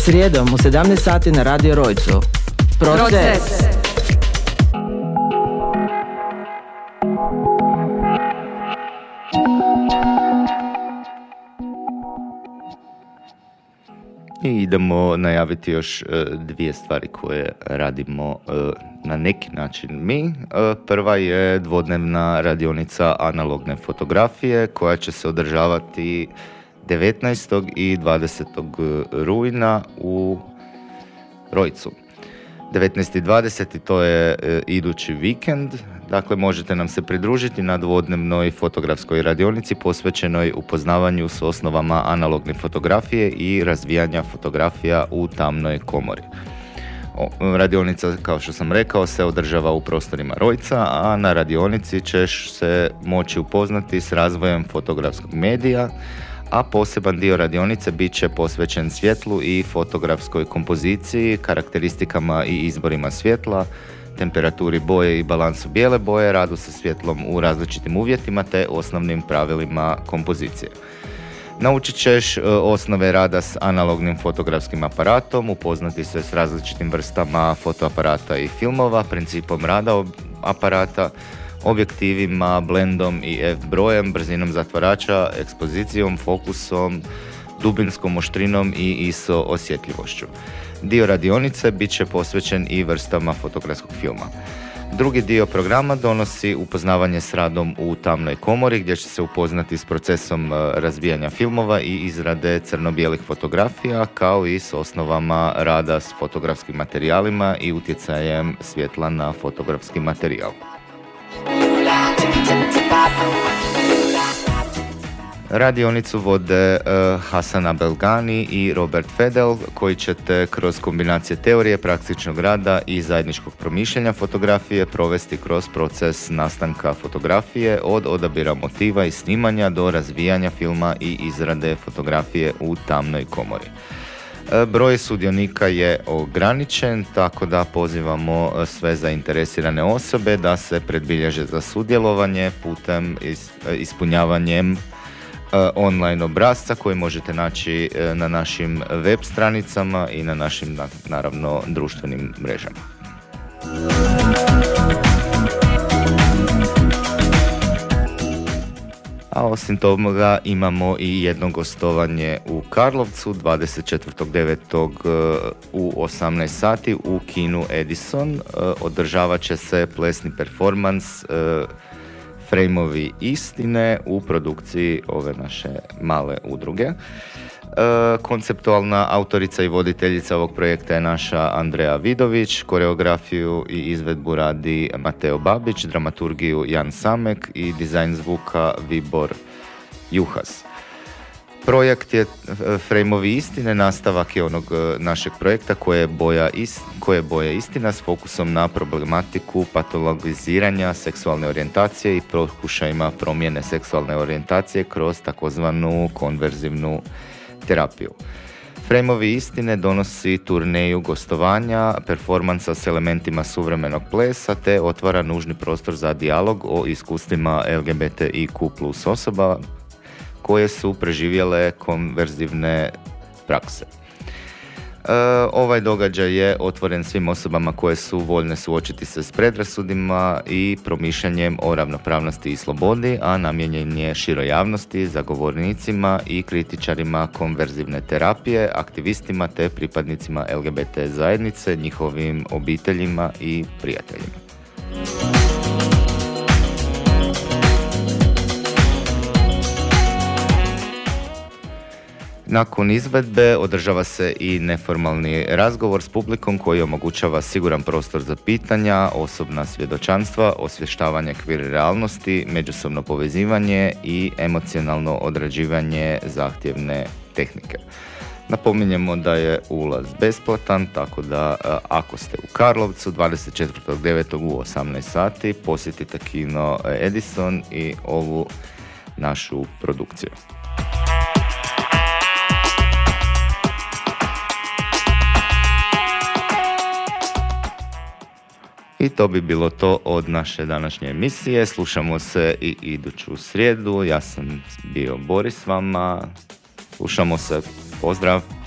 Srijedom u 17 sati na Radio Rojcu. Proces. I idemo najaviti još dvije stvari koje radimo na neki način mi. Prva je dvodnevna radionica analogne fotografije koja će se održavati 19. i 20. rujna u Rojcu. 19. i 20. to je idući vikend, dakle možete nam se pridružiti na dvodnevnoj fotografskoj radionici posvećenoj upoznavanju s osnovama analogne fotografije i razvijanja fotografija u tamnoj komori. Radionica, kao što sam rekao, se održava u prostorima Rojca, a na radionici ćeš se moći upoznati s razvojem fotografskog medija, a poseban dio radionice bit će posvećen svjetlu i fotografskoj kompoziciji, karakteristikama i izborima svjetla, temperaturi boje i balansu bijele boje, radu sa svjetlom u različitim uvjetima te osnovnim pravilima kompozicije. Naučit ćeš osnove rada s analognim fotografskim aparatom, upoznati se s različitim vrstama fotoaparata i filmova, principom rada aparata, objektivima, blendom i f-brojem, brzinom zatvarača, ekspozicijom, fokusom, dubinskom oštrinom i ISO osjetljivošću. Dio radionice bit će posvećen i vrstama fotografskog filma. Drugi dio programa donosi upoznavanje s radom u tamnoj komori gdje će se upoznati s procesom razvijanja filmova i izrade crno-bijelih fotografija kao i s osnovama rada s fotografskim materijalima i utjecajem svjetla na fotografski materijal. Radionicu vode Hasan Abelgani i Robert Fedel koji će te kroz kombinacije teorije, praktičnog rada i zajedničkog promišljanja fotografije provesti kroz proces nastanka fotografije od odabira motiva i snimanja do razvijanja filma i izrade fotografije u tamnoj komori. Broj sudionika je ograničen, tako da pozivamo sve zainteresirane osobe da se predbilježe za sudjelovanje putem ispunjavanjem online obrasca koji možete naći na našim web stranicama i na našim, naravno, društvenim mrežama. A osim toga imamo i jedno gostovanje u Karlovcu 24.9. u 18 sati u kinu Edison. Održavat će se plesni performans Frame-ovi istine u produkciji ove naše male udruge. Konceptualna autorica i voditeljica ovog projekta je naša Andreja Vidović, koreografiju i izvedbu radi Mateo Babić, dramaturgiju Jan Samek i dizajn zvuka Vibor Juhas. Projekt je Frame-ovi istine, nastavak je onog našeg projekta koje je boja istina s fokusom na problematiku patologiziranja seksualne orijentacije i pokušajima promjene seksualne orijentacije kroz takozvanu konverzivnu terapiju. Frame-ovi istine donosi turneju gostovanja, performansa s elementima suvremenog plesa te otvara nužni prostor za dijalog o iskustvima LGBTIQ+ osoba koje su preživjele konverzivne prakse. Ovaj događaj je otvoren svim osobama koje su voljne suočiti se s predrasudima i promišljanjem o ravnopravnosti i slobodi, a namijenjen je široj javnosti, zagovornicima i kritičarima konverzivne terapije, aktivistima te pripadnicima LGBT zajednice, njihovim obiteljima i prijateljima. Nakon izvedbe održava se i neformalni razgovor s publikom koji omogućava siguran prostor za pitanja, osobna svjedočanstva, osvještavanje queer realnosti, međusobno povezivanje i emocionalno odrađivanje zahtjevne tehnike. Napominjemo da je ulaz besplatan, tako da ako ste u Karlovcu 24.9. u 18 sati posjetite kino Edison i ovu našu produkciju. I to bi bilo to od naše današnje emisije. Slušamo se i iduću srijedu. Ja sam bio Boris s vama. Slušamo se. Pozdrav!